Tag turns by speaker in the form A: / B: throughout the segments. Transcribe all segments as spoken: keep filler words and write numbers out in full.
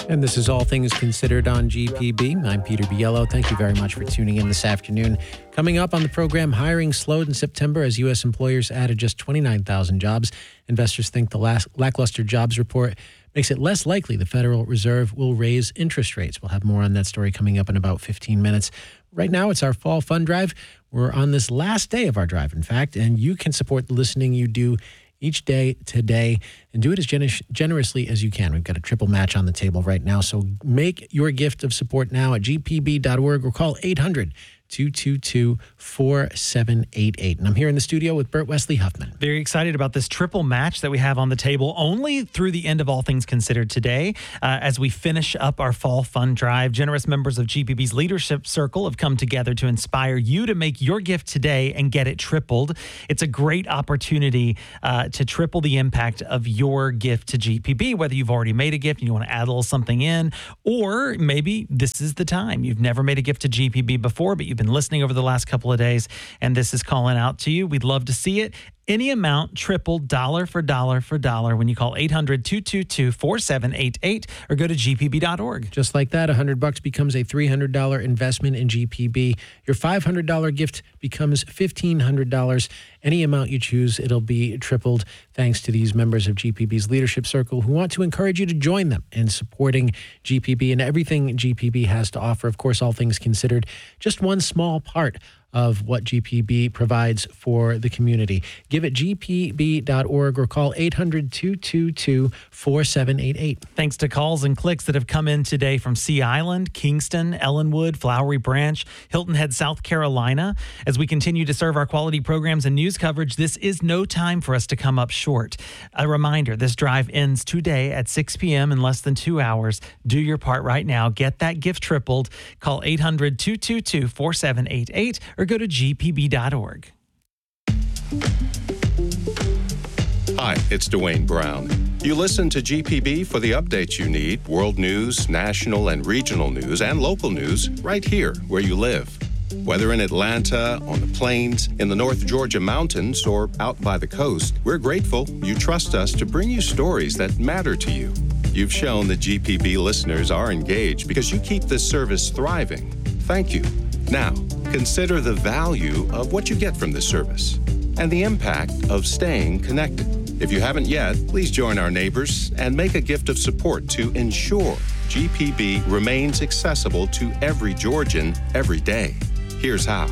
A: And this is All Things Considered on G P B. I'm Peter Biello. Thank you very much for tuning in this afternoon. Coming up on the program, hiring slowed in September as U S employers added just twenty-nine thousand jobs. Investors think the last lackluster jobs report makes it less likely the Federal Reserve will raise interest rates. We'll have more on that story coming up in about fifteen minutes. Right now, it's our fall fund drive. We're on this last day of our drive, in fact, and you can support the listening you do each day today and do it as gener- generously as you can. We've got a triple match on the table right now, so make your gift of support now at g p b dot org or call eight hundred, two two two, four seven eight eight. And I'm here in the studio with Bert Wesley Huffman.
B: Very excited about this triple match that we have on the table only through the end of All Things Considered today. Uh, as we finish up our fall fund drive, generous members of G P B's Leadership Circle have come together to inspire you to make your gift today and get it tripled. It's a great opportunity uh, to triple the impact of your gift to G P B, whether you've already made a gift and you want to add a little something in, or maybe this is the time. You've never made a gift to G P B before, but you've been listening over the last couple of days, and this is calling out to you. We'd love to see it. Any amount tripled dollar for dollar for dollar when you call eight hundred, two two two, four seven eight eight or go to g p b dot org.
A: Just like that, one hundred bucks becomes a three hundred dollars investment in G P B. Your five hundred dollars gift becomes fifteen hundred dollars. Any amount you choose, it'll be tripled thanks to these members of G P B's Leadership Circle who want to encourage you to join them in supporting G P B and everything G P B has to offer. Of course, all things considered, just one small part of what G P B provides for the community. Give at g p b dot org or call eight hundred, two two two, four seven eight eight.
B: Thanks to calls and clicks that have come in today from Sea Island, Kingston, Ellenwood, Flowery Branch, Hilton Head, South Carolina. As we continue to serve our quality programs and news coverage, this is no time for us to come up short. A reminder, this drive ends today at six p.m. in less than two hours. Do your part right now. Get that gift tripled. Call eight hundred, two two two, four seven eight eight or go to g p b dot org.
C: Hi, it's Dwayne Brown. You listen to G P B for the updates you need, world news, national and regional news, and local news right here where you live. Whether in Atlanta, on the plains, in the North Georgia mountains, or out by the coast, we're grateful you trust us to bring you stories that matter to you. You've shown that G P B listeners are engaged because you keep this service thriving. Thank you. Now, consider the value of what you get from this service and the impact of staying connected. If you haven't yet, please join our neighbors and make a gift of support to ensure G P B remains accessible to every Georgian every day. Here's how.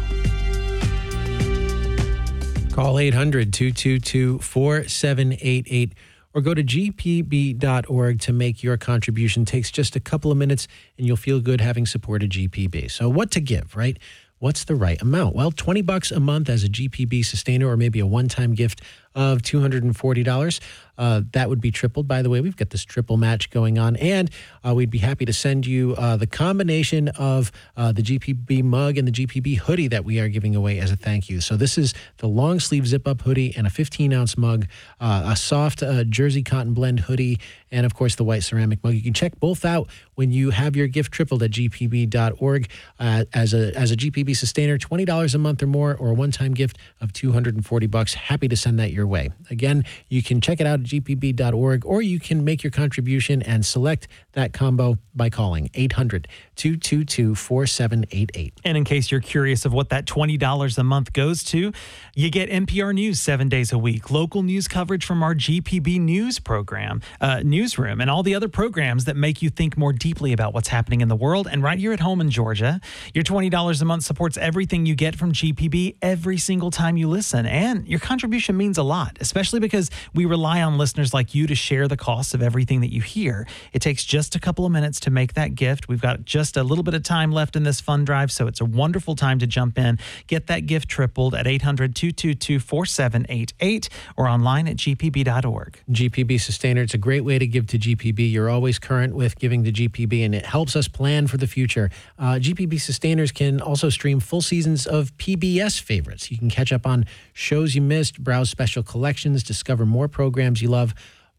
A: Call eight hundred, two two two, four seven eight eight or go to g p b dot org to make your contribution. Takes just a couple of minutes, and you'll feel good having supported G P B. So what to give, right? What's the right amount? Well, twenty bucks a month as a G P B sustainer, or maybe a one-time gift of two hundred forty dollars. Uh, that would be tripled. By the way, we've got this triple match going on, and uh, we'd be happy to send you uh, the combination of uh, the G P B mug and the G P B hoodie that we are giving away as a thank you. So this is the long sleeve zip up hoodie and a fifteen ounce mug, uh, a soft uh, jersey cotton blend hoodie, and of course the white ceramic mug. You can check both out when you have your gift tripled at g p b dot org. Uh, as a as a G P B sustainer, twenty dollars a month or more, or a one-time gift of two hundred forty bucks. Happy to send that your way. Again, you can check it out at g p b dot org, or you can make your contribution and select that combo by calling eight hundred, two two two, four seven eight eight.
B: And in case you're curious of what that twenty dollars a month goes to, you get N P R News seven days a week, local news coverage from our G P B News program, uh, newsroom, and all the other programs that make you think more deeply about what's happening in the world. And right here at home in Georgia, your twenty dollars a month supports everything you get from G P B every single time you listen. And your contribution means a lot, especially because we rely on listeners like you to share the costs of everything that you hear. It takes just a couple of minutes to make that gift. We've got just a little bit of time left in this fund drive, so it's a wonderful time to jump in. Get that gift tripled at eight hundred, two two two, four seven eight eight or online at g p b dot org.
A: G P B Sustainer, it's a great way to give to G P B. You're always current with giving to G P B, and it helps us plan for the future. Uh, G P B Sustainers can also stream full seasons of P B S favorites. You can catch up on shows you missed, browse special collections, discover more programs you love,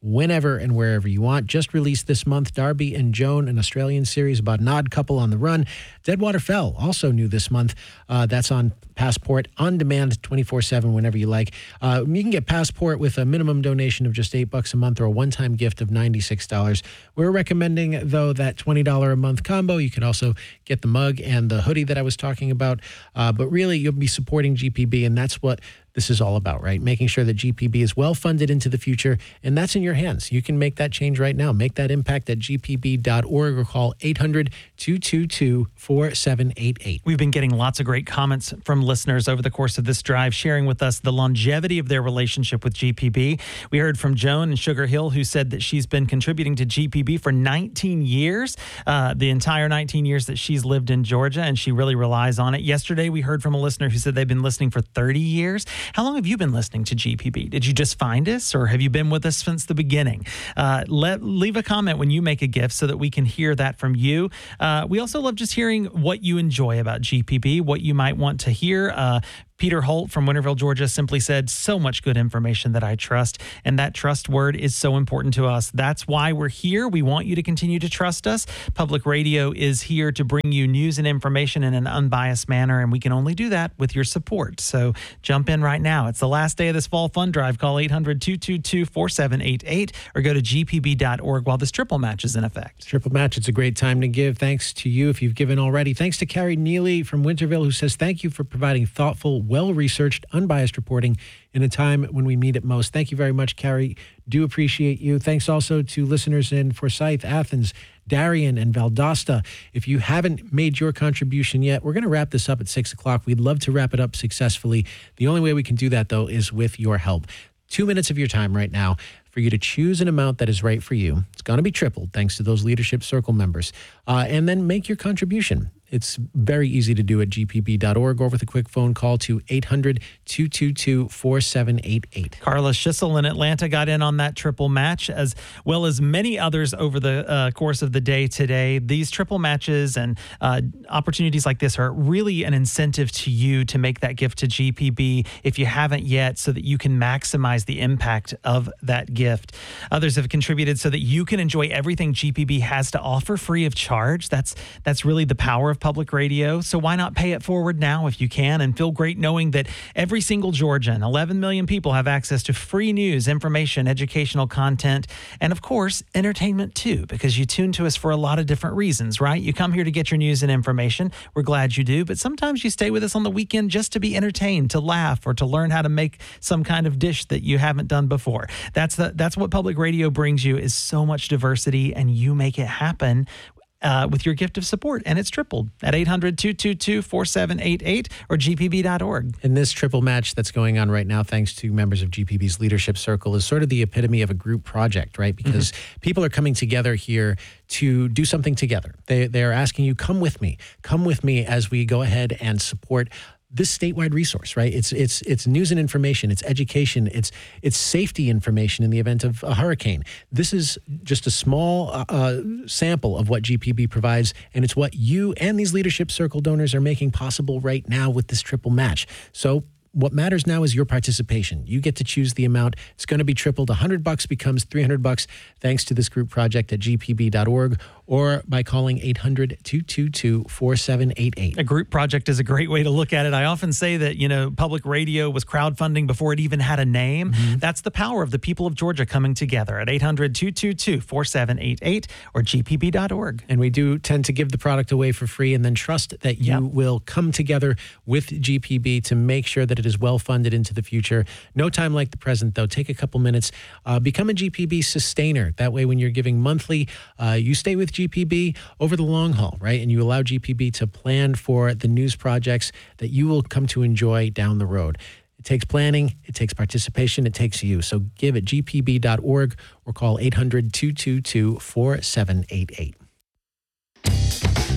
A: whenever and wherever you want. Just released this month, Darby and Joan, an Australian series about an odd couple on the run. Deadwater Fell, also new this month. Uh, that's on Passport, on demand, twenty-four seven, whenever you like. Uh, you can get Passport with a minimum donation of just eight bucks a month or a one-time gift of ninety-six dollars. We're recommending, though, that twenty dollars a month combo. You can also get the mug and the hoodie that I was talking about. Uh, but really, you'll be supporting G P B, and that's what this is all about, right? Making sure that G P B is well funded into the future, and that's in your hands. You can make that change right now. Make that impact at G P B dot org or call eight hundred, two two two, four seven eight eight.
B: We've been getting lots of great comments from listeners over the course of this drive, sharing with us the longevity of their relationship with G P B. We heard from Joan in Sugar Hill, who said that she's been contributing to G P B for nineteen years, uh, the entire nineteen years that she's lived in Georgia, and she really relies on it. Yesterday, we heard from a listener who said they've been listening for thirty years. How long have you been listening to G P B? Did you just find us, or have you been with us since the beginning? Uh, let leave a comment when you make a gift so that we can hear that from you. Uh, we also love just hearing what you enjoy about G P B, what you might want to hear. Uh, Peter Holt from Winterville, Georgia, simply said, so much good information that I trust. And that trust word is so important to us. That's why we're here. We want you to continue to trust us. Public Radio is here to bring you news and information in an unbiased manner, and we can only do that with your support. So jump in right now. It's the last day of this fall fund drive. Call eight hundred, two two two, four seven eight eight or go to G P B dot org while this triple match is in effect.
A: Triple match, it's a great time to give. Thanks to you if you've given already. Thanks to Carrie Neely from Winterville, who says, thank you for providing thoughtful, well-researched, unbiased reporting in a time when we need it most. Thank you very much, Carrie. Do appreciate you. Thanks also to listeners in Forsyth, Athens, Darien, and Valdosta. If you haven't made your contribution yet, we're going to wrap this up at six o'clock. We'd love to wrap it up successfully. The only way we can do that, though, is with your help. Two minutes of your time right now for you to choose an amount that is right for you. It's going to be tripled thanks to those Leadership Circle members. Uh, and then make your contribution. It's very easy to do at G P B dot org or with a quick phone call to eight hundred, two two two, four seven eight eight.
B: Carla Schissel in Atlanta got in on that triple match, as well as many others over the uh, course of the day today. These triple matches and uh, opportunities like this are really an incentive to you to make that gift to G P B if you haven't yet, so that you can maximize the impact of that gift. Others have contributed so that you can enjoy everything G P B has to offer free of charge. That's that's really the power of public radio. So why not pay it forward now if you can, and feel great knowing that every single Georgian, eleven million people, have access to free news, information, educational content, and of course, entertainment too, because you tune to us for a lot of different reasons, right? You come here to get your news and information. We're glad you do, but sometimes you stay with us on the weekend just to be entertained, to laugh, or to learn how to make some kind of dish that you haven't done before. That's the, that's what public radio brings you, is so much diversity, and you make it happen Uh, with your gift of support, and it's tripled at eight hundred, two two two, four seven eight eight or G P B dot org.
A: And this triple match that's going on right now, thanks to members of G P B's Leadership Circle, is sort of the epitome of a group project, right? Because mm-hmm. people are coming together here to do something together. They, they are asking you, come with me. Come with me as we go ahead and support this statewide resource, right? It's it's it's news and information, it's education, it's it's safety information in the event of a hurricane. This is just a small uh, sample of what G P B provides, and it's what you and these Leadership Circle donors are making possible right now with this triple match. So what matters now is your participation. You get to choose the amount. It's going to be tripled. one hundred bucks becomes three hundred bucks thanks to this group project at G P B dot org or by calling eight hundred, two two two, four seven eight eight.
B: A group project is a great way to look at it. I often say that, you know, public radio was crowdfunding before it even had a name. Mm-hmm. That's the power of the people of Georgia coming together at eight hundred, two two two, four seven eight eight or G P B dot org.
A: And we do tend to give the product away for free and then trust that you yep. will come together with G P B to make sure that it is well funded into the future. No time like the present, though. Take a couple minutes. Uh, become a G P B sustainer. That way, when you're giving monthly, uh, you stay with G P B over the long haul, right? And you allow G P B to plan for the news projects that you will come to enjoy down the road. It takes planning, it takes participation, it takes you. So give at G P B dot org or call eight hundred, two two two, four seven eight eight.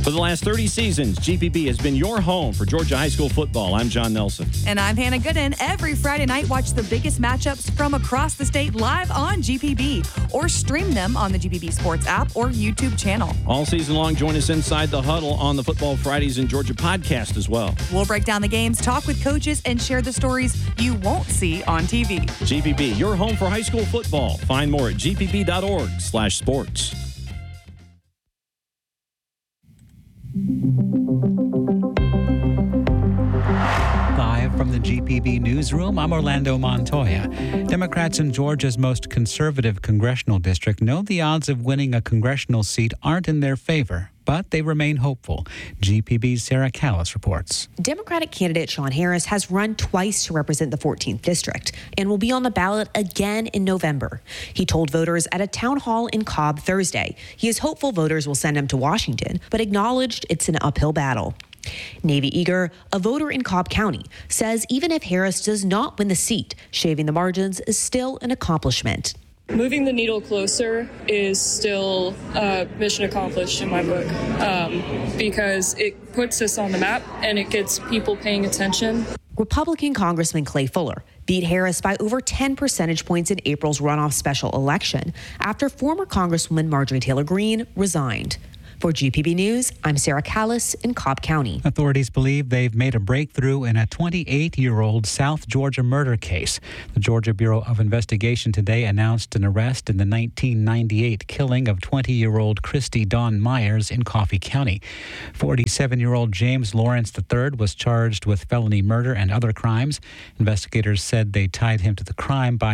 D: For the last thirty seasons, G P B has been your home for Georgia high school football. I'm John Nelson.
E: And I'm Hannah Gooden. Every Friday night, watch the biggest matchups from across the state live on G P B or stream them on the G P B Sports app or YouTube channel.
D: All season long, join us inside the huddle on the Football Fridays in Georgia podcast as well.
E: We'll break down the games, talk with coaches, and share the stories you won't see on T V.
D: G P B, your home for high school football. Find more at g p b dot org slash sports.
F: Live from the G P B newsroom, I'm Orlando Montoya. Democrats in Georgia's most conservative congressional district know the odds of winning a congressional seat aren't in their favor, but they remain hopeful. G P B's Sarah Callis reports.
G: Democratic candidate Sean Harris has run twice to represent the fourteenth district and will be on the ballot again in November. He told voters at a town hall in Cobb Thursday he is hopeful voters will send him to Washington, but acknowledged it's an uphill battle. Navy Eager, a voter in Cobb County, says even if Harris does not win the seat, shaving the margins is still an accomplishment.
H: Moving the needle closer is still uh, mission accomplished in my book um, because it puts us on the map and it gets people paying attention.
G: Republican Congressman Clay Fuller beat Harris by over ten percentage points in April's runoff special election after former Congresswoman Marjorie Taylor Greene resigned. For G P B News, I'm Sarah Callis in Cobb County.
F: Authorities believe they've made a breakthrough in a twenty-eight-year-old South Georgia murder case. The Georgia Bureau of Investigation today announced an arrest in the nineteen ninety-eight killing of twenty-year-old Christy Dawn Myers in Coffee County. forty-seven-year-old James Lawrence the third was charged with felony murder and other crimes. Investigators said they tied him to the crime by